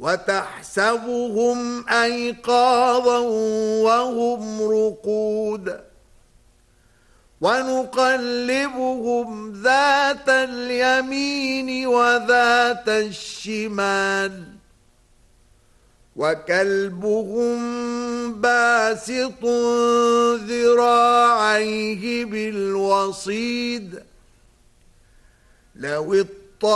وتحسبهم أيقاظا وهم رقود ونقلبهم ذات اليمين وذات الشمال وكلبهم باسط ذراعيه بالوصيد لو